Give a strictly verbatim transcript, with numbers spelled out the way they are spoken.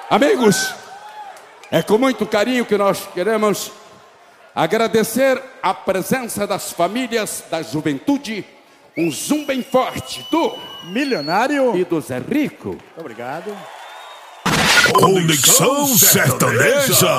Amigos, é com muito carinho que nós queremos agradecer a presença das famílias, da juventude, um zoom bem forte do Milionário e do Zé Rico. Obrigado. Conexão Sertaneja.